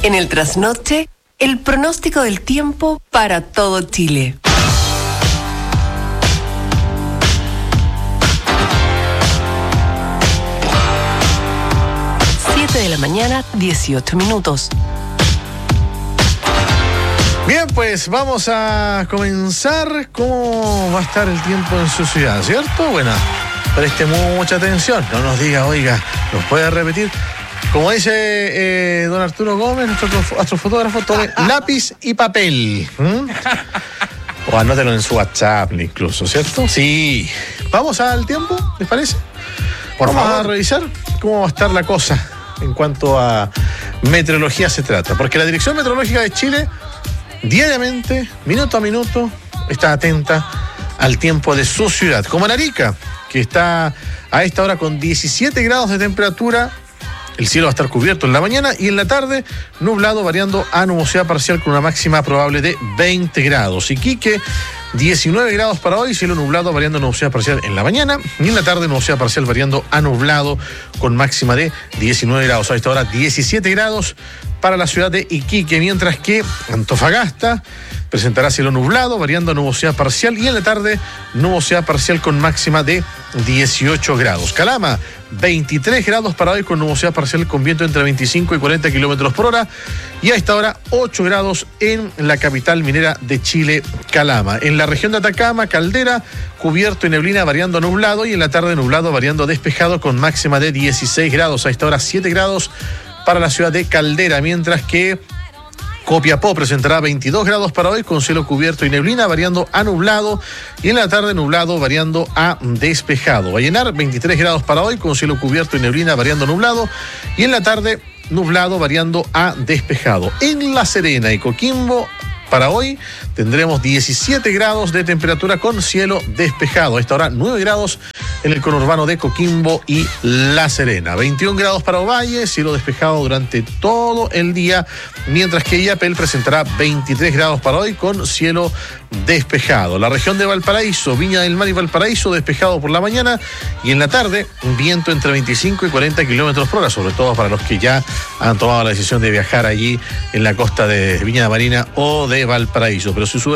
En el trasnoche, el pronóstico del tiempo para todo Chile. De la mañana, 18 minutos. Bien, pues vamos a comenzar. ¿Cómo va a estar el tiempo en su ciudad, cierto? Bueno, preste mucha atención. No nos diga, oiga, ¿nos puede repetir? Como dice don Arturo Gómez, nuestro astrofotógrafo, tome lápiz y papel. O anótelo en su WhatsApp incluso, ¿cierto? Sí. ¿Vamos al tiempo? ¿Les parece? Vamos a revisar cómo va a estar la cosa en cuanto a meteorología se trata, porque la Dirección Meteorológica de Chile diariamente, minuto a minuto, está atenta al tiempo de su ciudad, como en Arica, que está a esta hora con 17 grados de temperatura. El cielo va a estar cubierto en la mañana y en la tarde nublado, variando a nubosidad parcial con una máxima probable de 20 grados. Iquique, 19 grados para hoy, cielo nublado, variando a nubosidad parcial en la mañana, y en la tarde nubosidad parcial variando a nublado con máxima de 19 grados. A esta hora 17 grados para la ciudad de Iquique, mientras que Antofagasta presentará cielo nublado, variando a nubosidad parcial, y en la tarde nubosidad parcial con máxima de 18 grados. Calama, 23 grados para hoy con nubosidad parcial con viento entre 25 y 40 kilómetros por hora, y a esta hora 8 grados en la capital minera de Chile, Calama. En la región de Atacama, Caldera, cubierto y neblina variando a nublado, y en la tarde nublado variando a despejado con máxima de 16 grados. A esta hora 7 grados para la ciudad de Caldera, mientras que Copiapó presentará 22 grados para hoy con cielo cubierto y neblina variando a nublado, y en la tarde nublado variando a despejado. Vallenar, 23 grados para hoy con cielo cubierto y neblina variando a nublado, y en la tarde nublado variando a despejado. En La Serena y Coquimbo para hoy tendremos 17 grados de temperatura con cielo despejado. A esta hora 9 grados en el conurbano de Coquimbo y La Serena. 21 grados para Ovalle, cielo despejado durante todo el día, mientras que Illapel presentará 23 grados para hoy con cielo despejado. La región de Valparaíso, Viña del Mar y Valparaíso, despejado por la mañana, y en la tarde un viento entre 25 y 40 kilómetros por hora, sobre todo para los que ya han tomado la decisión de viajar allí en la costa de Viña Marina o de Valparaíso. Pero si su